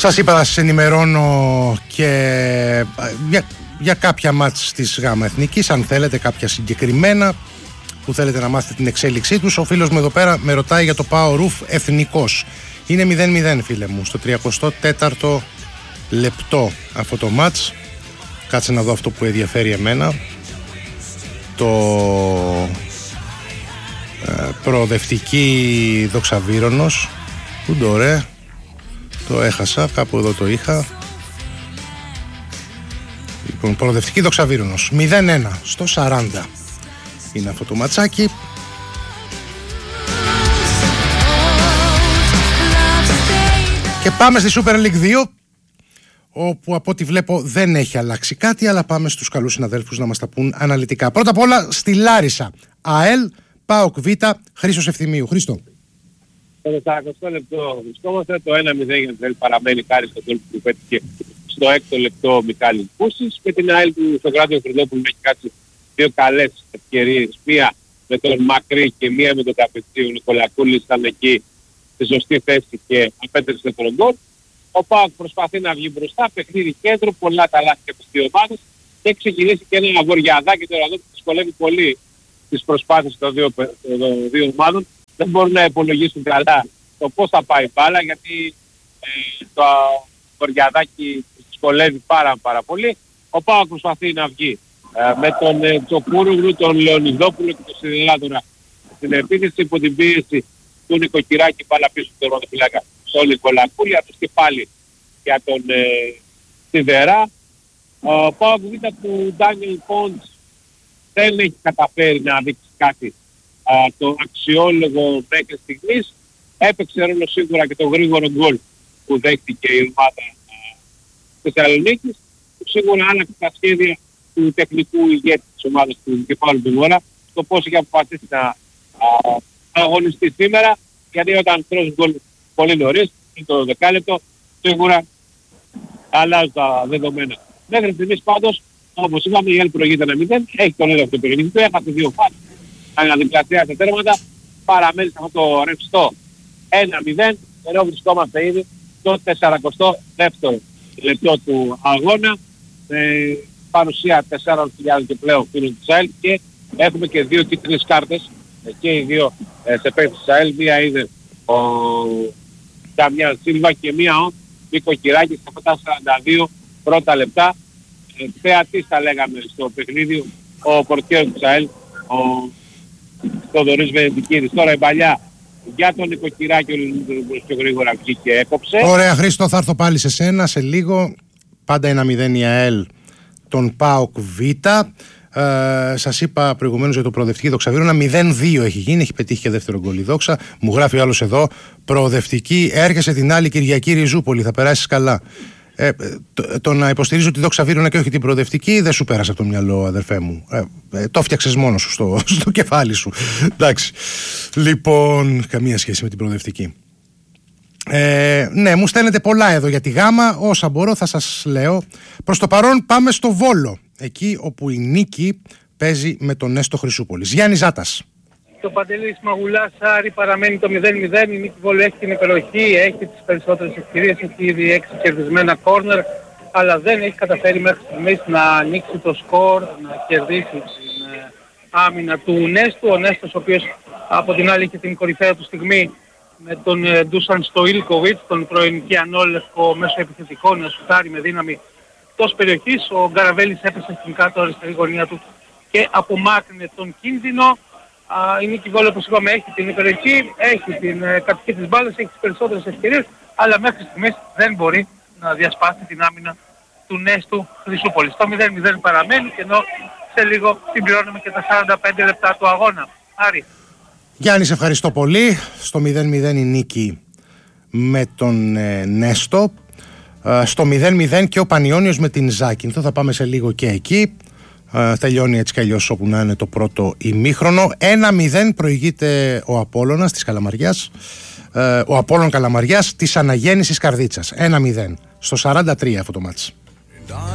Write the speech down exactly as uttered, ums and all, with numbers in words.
Σας είπα να σας ενημερώνω και για, για κάποια μάτς της ΓΑΜΑ Εθνικής, αν θέλετε κάποια συγκεκριμένα που θέλετε να μάθετε την εξέλιξή τους. Ο φίλος μου εδώ πέρα με ρωτάει για το ΠΑΟ Ρουφ Εθνικός. Είναι μηδέν μηδέν φίλε μου, στο τριακοστό τέταρτο λεπτό αυτό το μάτς. Κάτσε να δω αυτό που ενδιαφέρει εμένα. Το ε, προοδευτική Δοξαβύρωνος. Πού το ρε, το έχασα, κάπου εδώ το είχα. Λοιπόν, προοδευτική Δοξαβύρωνος μηδέν ένα στο σαράντα είναι αυτό το ματσάκι. Και πάμε στη Super League δύο, όπου από ό,τι βλέπω δεν έχει αλλάξει κάτι, αλλά πάμε στους καλούς συναδέλφους να μας τα πούν αναλυτικά. Πρώτα απ' όλα στη Λάρισα, ΑΕΛ ΠΑΟΚ Β, Χρήστος Ευθυμίου. Χρήστο. Στο τετρακοστό λεπτό βρισκόμαστε, το ένα μηδέν για την ΑΕΛ παραμένει χάρη στο γκολ που πέτυχε στο έκτο λεπτό ο Μιχάλης Μπούσης, με την ΑΕΛ του Σοκράτιο Χρυδόπουλου έχει κάτσει δύο καλές ευκαιρίες, μία με τον Μακρύ και μία με τον Καπετσί. Ο Νικολακούλης ήταν εκεί στη σωστή θέση και απέτρεψε τον γκολ. Ο ΠΑΟΚ προσπαθεί να βγει μπροστά, παιχνίδι κέντρο, πολλά τα λάθη από τις δύο ομάδες και έχει ξεκινήσει και ένα βορειαδάκι τώρα εδώ που δυσκολεύει πολύ τις προσπάθειες των δύο, των δύο ομάδων. Δεν μπορούν να υπολογίσουν καλά το πώς θα πάει η μπάλα, γιατί ε, το βορειαδάκι δυσκολεύει πάρα πάρα πολύ. Ο ΠΑΟΚ προσπαθεί να βγει ε, με τον ε, Τσοκούρογλου, τον Λεωνιδόπουλο και τον Σιδελάτορα στην επίθεση υπό την πίεση του Νοικοκυράκη, μπάλα πίσω του τερματοφυλάκα στον Νικολακούλη, αυτός και πάλι για τον ε, Σιδερά. Ο ΠΑΟΚ Β του Ντάνιελ Πόντς δεν έχει καταφέρει να δείξει κάτι α, το αξιόλογο μέχρι στιγμής. Έπαιξε ρόλο σίγουρα και το γρήγορο γκολ που δέχτηκε η ομάδα της Θεσσαλονίκης, που σίγουρα άλλαξε τα σχέδια του τεχνικού ηγέτη της ομάδας του κεφάλου του Βόλα, το πώς είχε αποφασίσει να α, αγωνιστεί σήμερα, γιατί όταν τρως γκολ πολύ νωρίς, το δεκάλεπτο, σίγουρα αλλάζει τα δεδομένα. Μέχρι στιγμής πάντως, όπως είπαμε, η ΕΛ προηγείται ένα μηδέν, έχει τον έλεγχο του παιχνίδι του, έχασε δύο φάσεις, αναδιπλασιάζει τα τέρματα, παραμένει σε αυτό το ρευστό ένα μηδέν, ενώ βρισκόμαστε ήδη στο τεσσαρακοστό δεύτερο λεπτό του αγώνα, με παρουσία τεσσάρων χιλιάδων και πλέον φίλων της ΑΕΛ και έχουμε και δύο κίτρινες κάρτες, και οι δύο ε, σε παίκτες της ΑΕΛ. Μία είναι ο Νταμιάν Σίλβα και μία ο Νίκο Κυράκης στα αυτά σαράντα δύο πρώτα λεπτά. Ε, θεατής θα λέγαμε στο παιχνίδι, ο πορτιέρος της ΑΕΛ, ο Θοδωρής Βενεντικίδης. Τώρα η παλιά για τον Νίκο Κυράκη, ο Λινδρούμπος πιο γρήγορα βγήκε και έκοψε. Ωραία Χρήστο, θα έρθω πάλι σε σένα σε λίγο. Πάντα ένα μηδέν η ΑΕΛ τον ΠΑΟΚ Β. Ε, σας είπα προηγουμένως για το προοδευτική Δοξαβύρωνα, μηδέν δύο έχει γίνει, έχει πετύχει και δεύτερο γκολ η Δόξα. Μου γράφει ο άλλος εδώ, προοδευτική, έρχεσαι την άλλη Κυριακή Ριζούπολη, θα περάσεις καλά. Ε, το, το να υποστηρίζω τη Δοξαβύρωνα και όχι την προοδευτική δεν σου πέρασε από το μυαλό, αδερφέ μου. Ε, ε, το φτιάξες μόνος σου στο, στο κεφάλι σου. Εντάξει. Λοιπόν, καμία σχέση με την προοδευτική. Ε, ναι, μου στέλνετε πολλά εδώ για τη Γάμα. Όσα μπορώ θα σας λέω. Προς το παρόν πάμε στο Βόλο, εκεί όπου η νίκη παίζει με τον Νέστο Χρυσούπολης. Γιάννη Ζάτας. Το Παντελής Μαγουλάς Άρη παραμένει το μηδέν μηδέν. Η νίκη Βόλου έχει την υπεροχή, έχει τις περισσότερες ευκαιρίες, έχει ήδη έξι κερδισμένα κόρνερ, αλλά δεν έχει καταφέρει μέχρι στιγμής να ανοίξει το σκορ, να κερδίσει την ε, άμυνα του Νέστου. Ο Νέστος, ο οποίος από την άλλη είχε την κορυφαία του στιγμή με τον ε, Ντούσαν Στοίλκοβιτς, τον πρώην Κιανόλευκο μέσω επιθετικό, να σουτάρει με δύναμη εκτός περιοχής. Ο Γκαραβέλης έπεσε στην κάτω αριστερή γωνία του και απομάκρυνε τον κίνδυνο. Η νίκη Βόλου, όπως είπαμε, έχει την υπεροχή, έχει την ε, κατοχή της μπάλας, έχει τις περισσότερες ευκαιρίες, αλλά μέχρι στιγμής δεν μπορεί να διασπάσει την άμυνα του Νέστου Χρυσούπολης. Το μηδέν μηδέν παραμένει, και ενώ σε λίγο συμπληρώνουμε και τα σαράντα πέντε λεπτά του αγώνα. Άρη. Γιάννη, σε ευχαριστώ πολύ. Στο μηδέν μηδέν η νίκη με τον ε, Νέστο. Ε, στο μηδέν μηδέν και ο Πανιώνιος με την Ζάκυνθο. Θα πάμε σε λίγο και εκεί. Uh, τελειώνει έτσι κι αλλιώς όπου να είναι το πρώτο ημίχρονο. ένα μηδέν προηγείται ο Απόλλωνας της Καλαμαριάς, uh, ο Απόλλων Καλαμαριάς της Αναγέννησης Καρδίτσας. ένα μηδέν στο σαράντα τρία αυτό το μάτς.